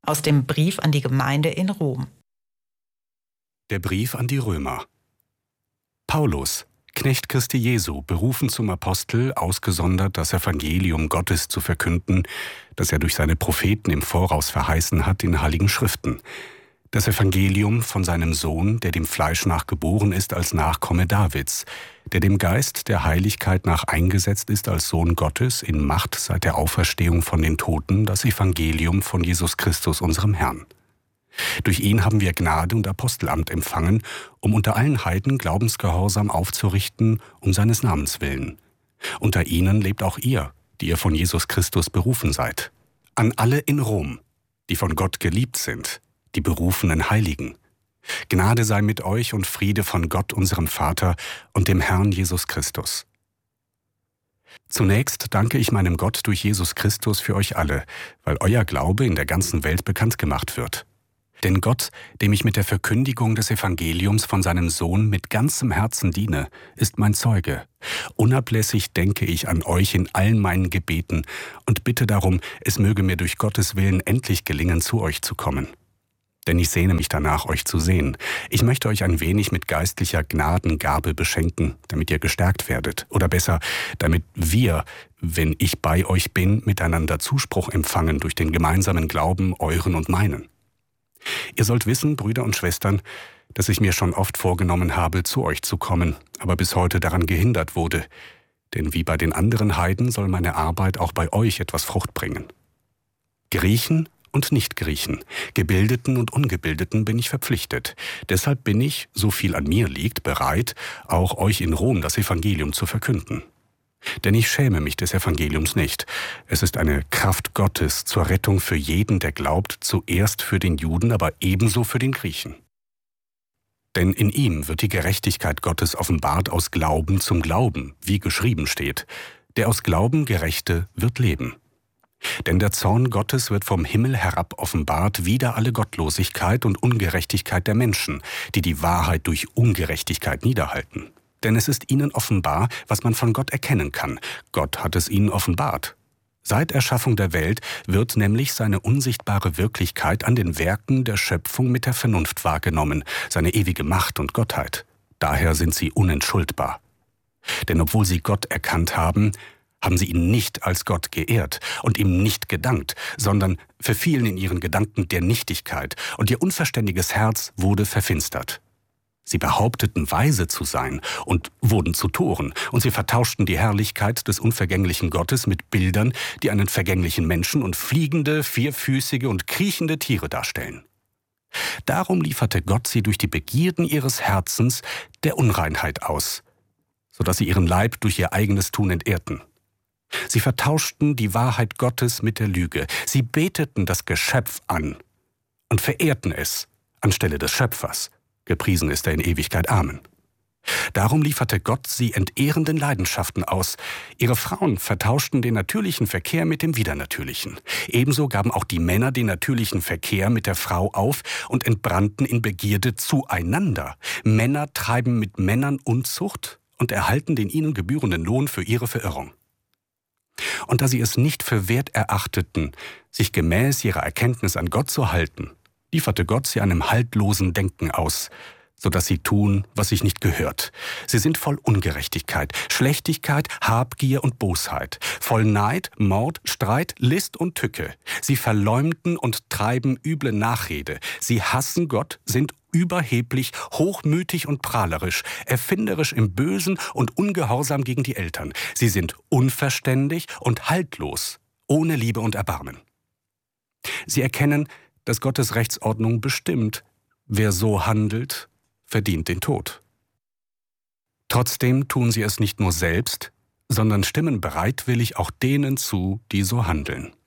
Aus dem Brief an die Gemeinde in Rom. Der Brief an die Römer. Paulus, Knecht Christi Jesu, berufen zum Apostel, ausgesondert, das Evangelium Gottes zu verkünden, das er durch seine Propheten im Voraus verheißen hat in heiligen Schriften. Das Evangelium von seinem Sohn, der dem Fleisch nach geboren ist als Nachkomme Davids, der dem Geist der Heiligkeit nach eingesetzt ist als Sohn Gottes in Macht seit der Auferstehung von den Toten, das Evangelium von Jesus Christus, unserem Herrn. Durch ihn haben wir Gnade und Apostelamt empfangen, um unter allen Heiden Glaubensgehorsam aufzurichten, um seines Namens willen. Unter ihnen lebt auch ihr, die ihr von Jesus Christus berufen seid. An alle in Rom, die von Gott geliebt sind, die berufenen Heiligen. Gnade sei mit euch und Friede von Gott, unserem Vater und dem Herrn Jesus Christus. Zunächst danke ich meinem Gott durch Jesus Christus für euch alle, weil euer Glaube in der ganzen Welt bekannt gemacht wird. Denn Gott, dem ich mit der Verkündigung des Evangeliums von seinem Sohn mit ganzem Herzen diene, ist mein Zeuge. Unablässig denke ich an euch in allen meinen Gebeten und bitte darum, es möge mir durch Gottes Willen endlich gelingen, zu euch zu kommen. Denn ich sehne mich danach, euch zu sehen. Ich möchte euch ein wenig mit geistlicher Gnadengabe beschenken, damit ihr gestärkt werdet. Oder besser, damit wir, wenn ich bei euch bin, miteinander Zuspruch empfangen durch den gemeinsamen Glauben, euren und meinen. Ihr sollt wissen, Brüder und Schwestern, dass ich mir schon oft vorgenommen habe, zu euch zu kommen, aber bis heute daran gehindert wurde. Denn wie bei den anderen Heiden soll meine Arbeit auch bei euch etwas Frucht bringen. Griechen und Nicht-Griechen, Gebildeten und Ungebildeten bin ich verpflichtet. Deshalb bin ich, so viel an mir liegt, bereit, auch euch in Rom das Evangelium zu verkünden. Denn ich schäme mich des Evangeliums nicht. Es ist eine Kraft Gottes zur Rettung für jeden, der glaubt, zuerst für den Juden, aber ebenso für den Griechen. Denn in ihm wird die Gerechtigkeit Gottes offenbart aus Glauben zum Glauben, wie geschrieben steht. Der aus Glauben Gerechte wird leben. Denn der Zorn Gottes wird vom Himmel herab offenbart, wider alle Gottlosigkeit und Ungerechtigkeit der Menschen, die die Wahrheit durch Ungerechtigkeit niederhalten. Denn es ist ihnen offenbar, was man von Gott erkennen kann. Gott hat es ihnen offenbart. Seit Erschaffung der Welt wird nämlich seine unsichtbare Wirklichkeit an den Werken der Schöpfung mit der Vernunft wahrgenommen, seine ewige Macht und Gottheit. Daher sind sie unentschuldbar. Denn obwohl sie Gott erkannt haben, haben sie ihn nicht als Gott geehrt und ihm nicht gedankt, sondern verfielen in ihren Gedanken der Nichtigkeit, und ihr unverständiges Herz wurde verfinstert. Sie behaupteten, weise zu sein und wurden zu Toren, und sie vertauschten die Herrlichkeit des unvergänglichen Gottes mit Bildern, die einen vergänglichen Menschen und fliegende, vierfüßige und kriechende Tiere darstellen. Darum lieferte Gott sie durch die Begierden ihres Herzens der Unreinheit aus, sodass sie ihren Leib durch ihr eigenes Tun entehrten. Sie vertauschten die Wahrheit Gottes mit der Lüge. Sie beteten das Geschöpf an und verehrten es anstelle des Schöpfers. Gepriesen ist er in Ewigkeit. Amen. Darum lieferte Gott sie entehrenden Leidenschaften aus. Ihre Frauen vertauschten den natürlichen Verkehr mit dem Widernatürlichen. Ebenso gaben auch die Männer den natürlichen Verkehr mit der Frau auf und entbrannten in Begierde zueinander. Männer treiben mit Männern Unzucht und erhalten den ihnen gebührenden Lohn für ihre Verirrung. Und da sie es nicht für wert erachteten, sich gemäß ihrer Erkenntnis an Gott zu halten, lieferte Gott sie einem haltlosen Denken aus, sodass sie tun, was sich nicht gehört. Sie sind voll Ungerechtigkeit, Schlechtigkeit, Habgier und Bosheit, voll Neid, Mord, Streit, List und Tücke. Sie verleumden und treiben üble Nachrede. Sie hassen Gott, sind überheblich, hochmütig und prahlerisch, erfinderisch im Bösen und ungehorsam gegen die Eltern. Sie sind unverständig und haltlos, ohne Liebe und Erbarmen. Sie erkennen, dass Gottes Rechtsordnung bestimmt, wer so handelt, verdient den Tod. Trotzdem tun sie es nicht nur selbst, sondern stimmen bereitwillig auch denen zu, die so handeln.